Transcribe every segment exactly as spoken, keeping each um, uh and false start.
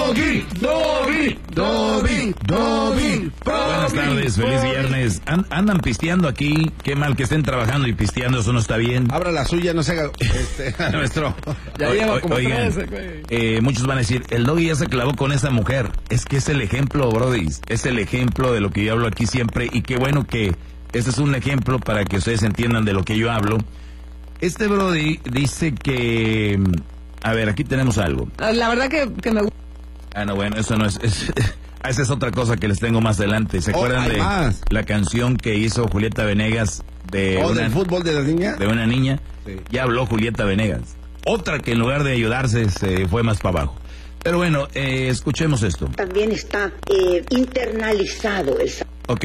Doggy, Doggy, Doggy, Doggy. Buenas tardes, feliz viernes. And, andan pisteando aquí, qué mal que estén trabajando y pisteando, eso no está bien. Abra la suya, no se haga... Este, Nuestro. ya o, lleva como oigan, trece, güey. Eh, muchos van a decir, el Doggy ya se clavó con esa mujer. Es que es el ejemplo, brody. Es el ejemplo de lo que yo hablo aquí siempre. Y qué bueno que este es un ejemplo para que ustedes entiendan de lo que yo hablo. Este brody dice que... A ver, aquí tenemos algo. La verdad que, que me gusta. Ah, no, bueno, eso no es... es esa es otra cosa que les tengo más adelante. ¿Se Oh, acuerdan hay de más. la canción que hizo Julieta Venegas de, ¿O una, del fútbol de las niñas? de una niña? Sí. Ya habló Julieta Venegas. Otra que en lugar de ayudarse se fue más para abajo. Pero bueno, eh, escuchemos esto. También está eh, internalizado el... Ok.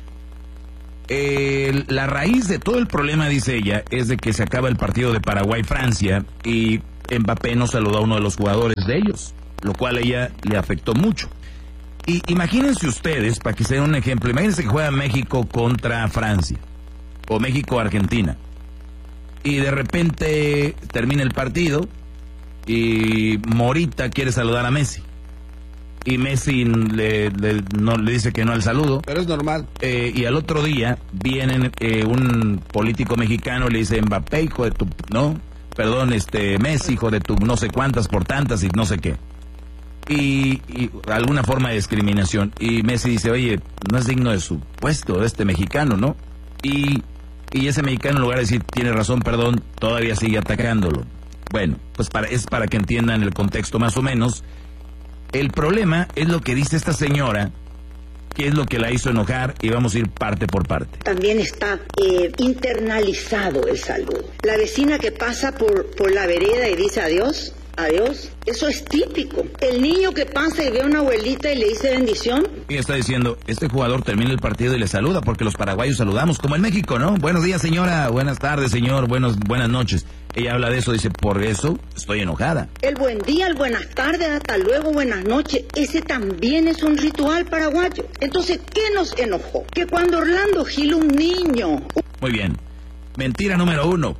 Eh, la raíz de todo el problema, dice ella, es de que se acaba el partido de Paraguay-Francia y Mbappé no saludó a uno de los jugadores de ellos, lo cual a ella le afectó mucho. Y imagínense ustedes, para que se den un ejemplo, imagínense que juega México contra Francia, o México-Argentina, y de repente termina el partido y Morita quiere saludar a Messi. Y Messi le, le, no, le dice que no al saludo. Pero es normal. Eh, y al otro día viene eh, un político mexicano y le dice, Mbappé, hijo de tu... No, perdón, este Messi, hijo de tu no sé cuántas por tantas y no sé qué. Y, y alguna forma de discriminación. Y Messi dice, oye, no es digno de su puesto, de este mexicano, ¿no? Y, y ese mexicano, en lugar de decir, tiene razón, perdón, todavía sigue atacándolo. Bueno, pues para, es para que entiendan el contexto más o menos. El problema es lo que dice esta señora, que es lo que la hizo enojar, y vamos a ir parte por parte. También está eh, internalizado el saludo. La vecina que pasa por, por la vereda y dice adiós, adiós, eso es típico. El niño que pasa y ve a una abuelita y le dice bendición. Y está diciendo, este jugador termina el partido y le saluda, porque los paraguayos saludamos, como en México, ¿no? Buenos días, señora, buenas tardes, señor, buenos, buenas noches. Ella habla de eso, dice, por eso estoy enojada. El buen día, el buenas tardes, hasta luego, buenas noches, ese también es un ritual paraguayo. Entonces, ¿qué nos enojó? Que cuando Orlando Gil, un niño... Muy bien. Mentira número uno.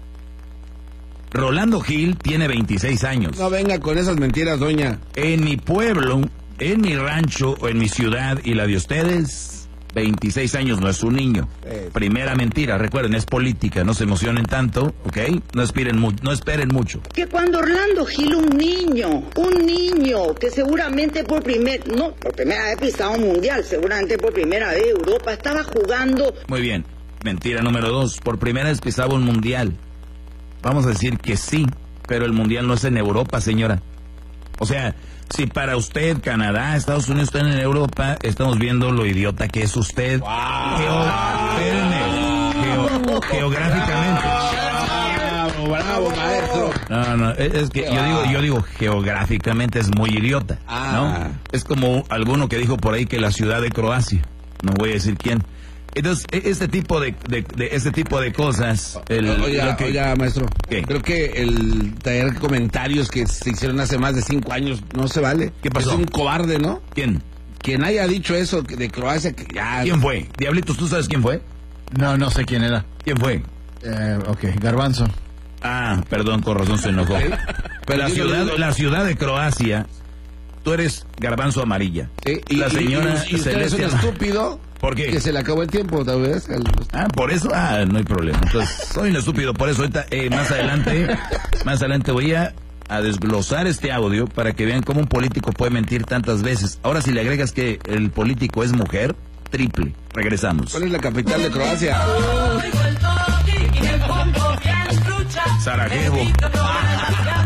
Rolando Gil tiene veintiséis años. No venga con esas mentiras, doña. En mi pueblo, en mi rancho o en mi ciudad y la de ustedes, veintiséis años no es un niño. Eh. Primera mentira, recuerden, es política, no se emocionen tanto, ¿ok? No esperen, mu- no esperen mucho. Que cuando Orlando Gil, un niño, un niño que seguramente por primer, no, por primera vez pisaba un mundial, seguramente por primera vez Europa, estaba jugando... Muy bien. Mentira número dos, por primera vez pisaba un mundial. Vamos a decir que sí, pero el mundial no es en Europa, señora. O sea, si para usted Canadá, Estados Unidos están en Europa, estamos viendo lo idiota que es usted. Wow. Geo- espérenme. Geo- geográficamente. Bravo, bravo, maestro. No, no, es es que yo digo, yo digo geográficamente es muy idiota, Ah. ¿no? Es como alguno que dijo por ahí que la ciudad de Croacia, no voy a decir quién. Entonces, e- este tipo de, de, de este tipo de cosas, el, Oiga, lo que- oiga, maestro. ¿Qué? Creo que el traer comentarios que se hicieron hace más de cinco años no se vale. ¿Qué pasó? Es un cobarde, ¿no? ¿quién? Quien haya dicho eso que de Croacia, que ya... ¿Quién fue? Diablitos, ¿tú sabes quién fue? No, no sé quién era. ¿Quién fue? Eh, ok, Garbanzo. Ah, perdón, con razón se enojó. Pero la yo no ciudad, digo- la ciudad de Croacia, tú eres garbanzo amarilla. Sí, y, la y- señora y, y usted es un Celeste- estúpido. ¿Por qué? Que se le acabó el tiempo, tal vez. El- Ah, por eso, ah, no hay problema. Entonces, soy un estúpido, por eso ahorita, eh, más adelante, más adelante voy a, a desglosar este audio para que vean cómo un político puede mentir tantas veces. Ahora, si le agregas que el político es mujer, triple. Regresamos. ¿Cuál es la capital de Croacia? Sarajevo.